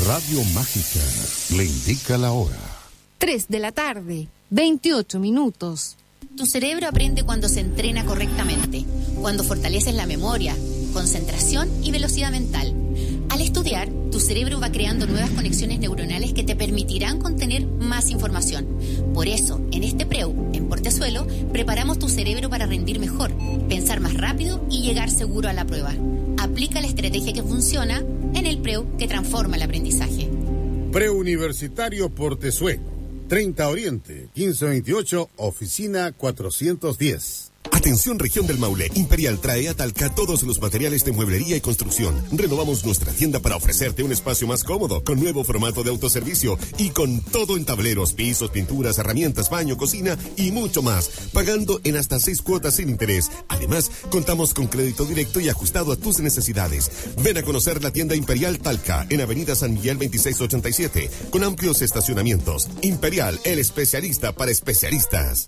Radio Mágica le indica la hora. 3 de la tarde, 28 minutos. Tu cerebro aprende cuando se entrena correctamente, cuando fortaleces la memoria, concentración y velocidad mental. Al estudiar, tu cerebro va creando nuevas conexiones neuronales que te permitirán contener más información. Por eso, en este PREU, en Portezuelo, preparamos tu cerebro para rendir mejor, pensar más rápido y llegar seguro a la prueba. Aplica la estrategia que funciona en el PREU que transforma el aprendizaje. Preuniversitario Portezuelo, 30 Oriente, 1528, oficina 410. Atención región del Maule, Imperial trae a Talca todos los materiales de mueblería y construcción. Renovamos nuestra tienda para ofrecerte un espacio más cómodo, con nuevo formato de autoservicio y con todo en tableros, pisos, pinturas, herramientas, baño, cocina y mucho más, pagando en hasta 6 cuotas sin interés. Además, contamos con crédito directo y ajustado a tus necesidades. Ven a conocer la tienda Imperial Talca, en Avenida San Miguel 2687, con amplios estacionamientos. Imperial, el especialista para especialistas.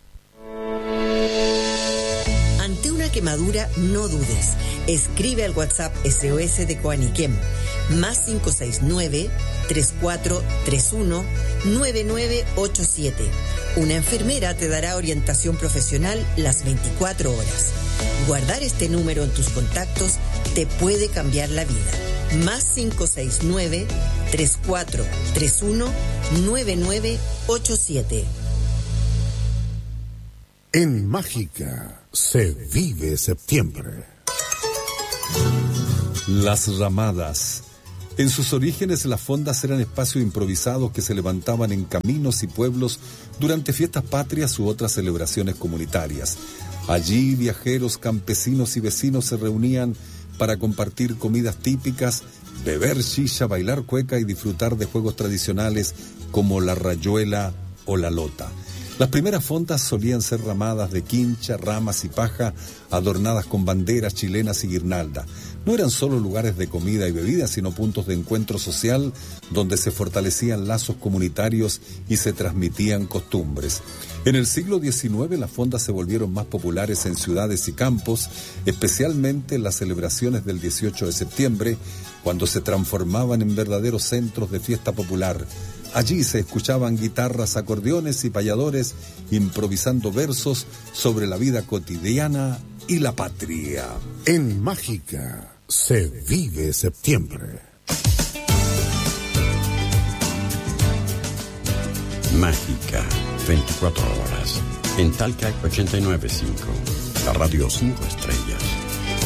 Ante una quemadura, no dudes. Escribe al WhatsApp SOS de Coaniquem, más 569-3431-9987. Una enfermera te dará orientación profesional las 24 horas. Guardar este número en tus contactos te puede cambiar la vida. Más 569-3431-9987. En Mágica se vive septiembre. Las ramadas. En sus orígenes, las fondas eran espacios improvisados que se levantaban en caminos y pueblos durante fiestas patrias u otras celebraciones comunitarias. Allí, viajeros, campesinos y vecinos se reunían para compartir comidas típicas, beber shisha, bailar cueca y disfrutar de juegos tradicionales como la rayuela o la lota. Las primeras fondas solían ser ramadas de quincha, ramas y paja, adornadas con banderas chilenas y guirnalda. No eran solo lugares de comida y bebida, sino puntos de encuentro social donde se fortalecían lazos comunitarios y se transmitían costumbres. En el siglo XIX las fondas se volvieron más populares en ciudades y campos, especialmente en las celebraciones del 18 de septiembre, cuando se transformaban en verdaderos centros de fiesta popular. Allí se escuchaban guitarras, acordeones y payadores improvisando versos sobre la vida cotidiana y la patria. En Mágica se vive septiembre. Mágica, 24 horas. En Talca 89.5, la radio 5 estrellas.